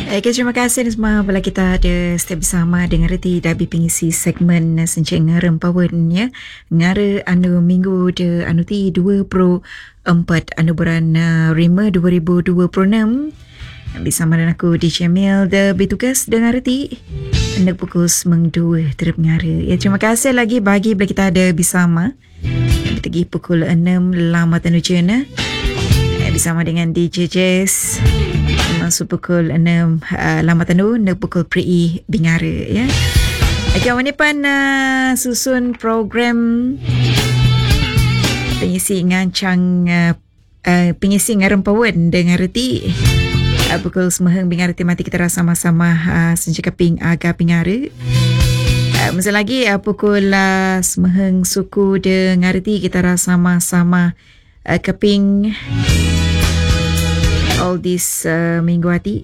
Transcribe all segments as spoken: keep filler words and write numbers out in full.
Okay, terima kasih semua bila kita ada setiap bersama dengan reti dabi pengisi segmen sencing rempawan ya. Ngara anu minggu de anu ti dua puluh empat anu bulan uh, Rima dua ribu dua puluh enam. Bersama dengan aku D J Emil de bertugas dengan reti hendak pukul sembilan dua terap ngara. Ya, terima kasih lagi bagi bila kita ada bersama. Pergi pukul enam lama tanujana. Bersama dengan D J Jess. Masuk pukul enam uh, lama tanu nak pukul pri bingara ya. Okey, awak ni pan uh, susun program pengisi ngancang uh, uh, pengisi ngarempawan dengan reti uh, pukul sembilan bingara temati kita sama-sama uh, sencakaping aga bingara. Uh, masa lagi uh, pukul uh, sembilan suku dengan reti kita sama-sama uh, keping all this uh, minggu hati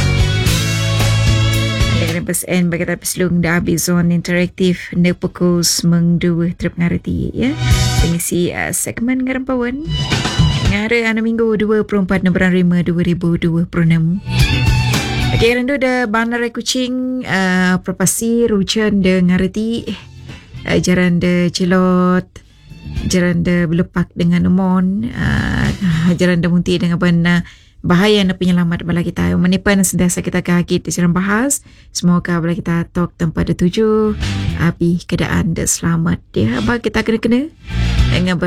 dengan persen bagi kita peselung dah habis zon interaktif nak pukul sembilan dua terap ngarti ya pengisi uh, segmen ngarampawan ngara anu minggu dua puluh empat bulan Rima dua ribu dua puluh enam. Okey, rendu de Bandar Kuching uh, propasi rujan de ngarti uh, jaran de Cilot jaran de Belepak dengan Umon uh, jaran de Munti dengan Bana bahaya nak penyelamat bala kita. Menipan sentiasa kita kahit di jalan bahas. Semoga bala kita tok tempat ada tuju. Abi keadaan dah selamat. Ya, apa kita kena-kena dengan